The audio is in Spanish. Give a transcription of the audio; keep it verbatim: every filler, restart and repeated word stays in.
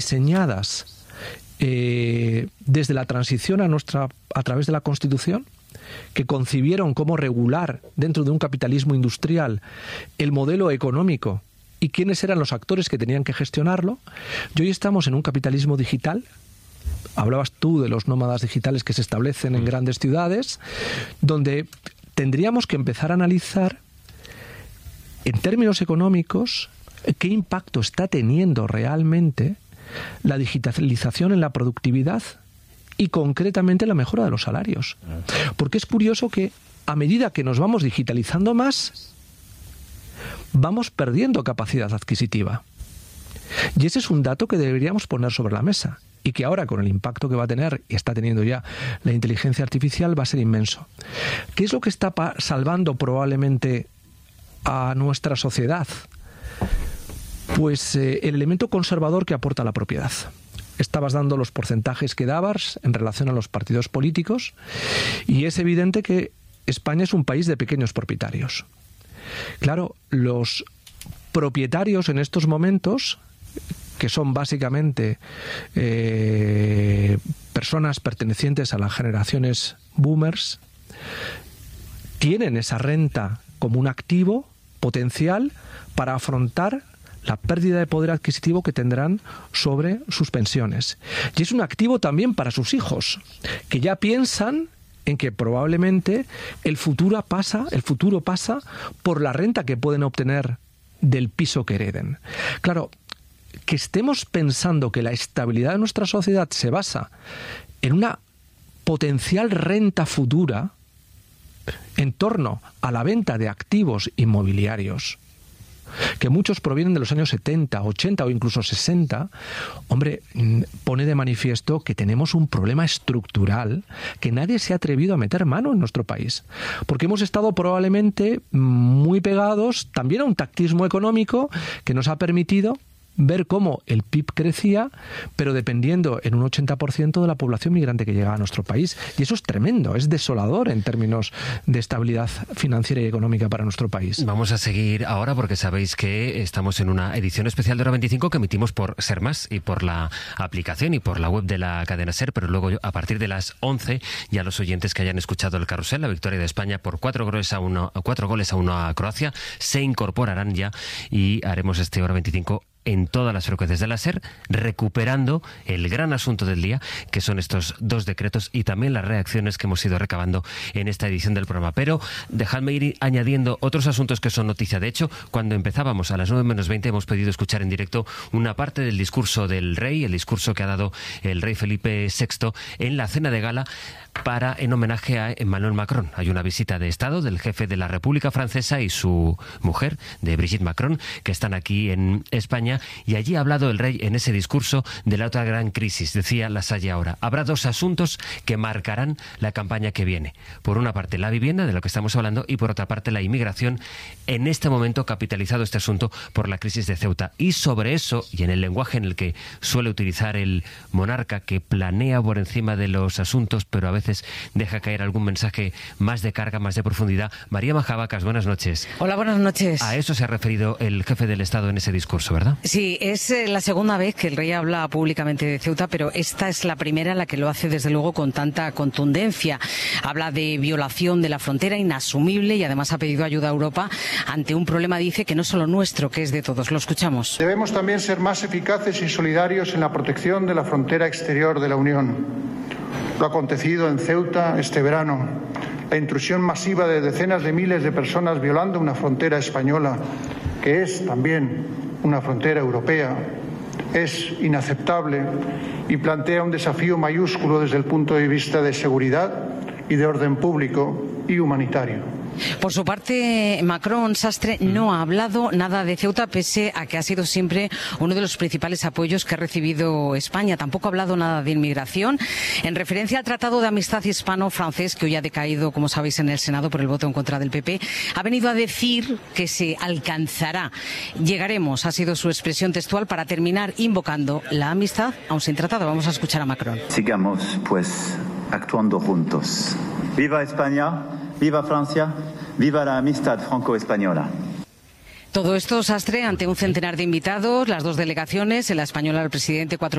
diseñadas eh, desde la transición a nuestra a través de la Constitución, que concibieron cómo regular dentro de un capitalismo industrial el modelo económico y quiénes eran los actores que tenían que gestionarlo. Y hoy estamos en un capitalismo digital. Hablabas tú de los nómadas digitales que se establecen en grandes ciudades, donde tendríamos que empezar a analizar en términos económicos qué impacto está teniendo realmente la digitalización en la productividad y concretamente la mejora de los salarios. Porque es curioso que a medida que nos vamos digitalizando más, vamos perdiendo capacidad adquisitiva. Y ese es un dato que deberíamos poner sobre la mesa y que ahora, con el impacto que va a tener y está teniendo ya la inteligencia artificial, va a ser inmenso. ¿Qué es lo que está salvando probablemente a nuestra sociedad? Pues eh, el elemento conservador que aporta la propiedad. Estabas dando los porcentajes que dabas en relación a los partidos políticos y es evidente que España es un país de pequeños propietarios. Claro, los propietarios en estos momentos, que son básicamente eh, personas pertenecientes a las generaciones boomers, tienen esa renta como un activo potencial para afrontar la pérdida de poder adquisitivo que tendrán sobre sus pensiones. Y es un activo también para sus hijos, que ya piensan en que probablemente el futuro pasa, el futuro pasa por la renta que pueden obtener del piso que hereden. Claro, que estemos pensando que la estabilidad de nuestra sociedad se basa en una potencial renta futura en torno a la venta de activos inmobiliarios, que muchos provienen de los años setenta, ochenta o incluso sesenta, hombre, pone de manifiesto que tenemos un problema estructural que nadie se ha atrevido a meter mano en nuestro país. Porque hemos estado probablemente muy pegados también a un tactismo económico que nos ha permitido ver cómo el P I B crecía, pero dependiendo en un ochenta por ciento de la población migrante que llega a nuestro país. Y eso es tremendo, es desolador en términos de estabilidad financiera y económica para nuestro país. Vamos a seguir ahora porque sabéis que estamos en una edición especial de Hora veinticinco que emitimos por Ser Más y por la aplicación y por la web de la cadena Ser, pero luego a partir de las once ya los oyentes que hayan escuchado el carrusel, la victoria de España por cuatro goles a uno, cuatro goles a uno a Croacia, se incorporarán ya y haremos este Hora veinticinco en todas las frecuencias de la Ser, recuperando el gran asunto del día, que son estos dos decretos y también las reacciones que hemos ido recabando en esta edición del programa. Pero dejadme ir añadiendo otros asuntos que son noticia. De hecho, cuando empezábamos a las nueve menos veinte hemos podido escuchar en directo una parte del discurso del rey, el discurso que ha dado el rey Felipe sexto en la cena de gala para en homenaje a Emmanuel Macron. Hay una visita de Estado del jefe de la República Francesa y su mujer, de Brigitte Macron, que están aquí en España, y allí ha hablado el rey en ese discurso de la otra gran crisis. Decía La Salle ahora: habrá dos asuntos que marcarán la campaña que viene. Por una parte la vivienda, de lo que estamos hablando, y por otra parte la inmigración, en este momento capitalizado este asunto por la crisis de Ceuta. Y sobre eso, y en el lenguaje en el que suele utilizar el monarca, que planea por encima de los asuntos, pero a veces deja caer algún mensaje más de carga, más de profundidad. María Majabacas, buenas noches. Hola, buenas noches. A eso se ha referido el jefe del Estado en ese discurso, ¿verdad? Sí, es la segunda vez que el rey habla públicamente de Ceuta, pero esta es la primera en la que lo hace desde luego con tanta contundencia. Habla de violación de la frontera inasumible y además ha pedido ayuda a Europa ante un problema, dice, que no es solo nuestro, que es de todos. Lo escuchamos. Debemos también ser más eficaces y solidarios en la protección de la frontera exterior de la Unión. Lo acontecido en Ceuta este verano, la intrusión masiva de decenas de miles de personas violando una frontera española, que es también una frontera europea, es inaceptable y plantea un desafío mayúsculo desde el punto de vista de seguridad y de orden público y humanitario. Por su parte, Macron, Sastre, no ha hablado nada de Ceuta, pese a que ha sido siempre uno de los principales apoyos que ha recibido España. Tampoco ha hablado nada de inmigración. En referencia al Tratado de Amistad Hispano-Francés, que hoy ha decaído, como sabéis, en el Senado por el voto en contra del P P, ha venido a decir que se alcanzará. Llegaremos, ha sido su expresión textual, para terminar invocando la amistad, aun sin tratado. Vamos a escuchar a Macron. Sigamos, pues, actuando juntos. ¡Viva España! ¡Viva Francia! ¡Viva la amistad franco-española! Todo esto, Sastre, ante un centenar de invitados, las dos delegaciones, en la española el presidente, cuatro